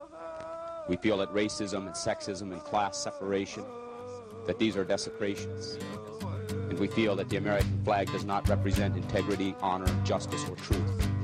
We feel that racism and sexism and class separation, that these are desecrations. And we feel that the American flag does not represent integrity, honor, justice, or truth.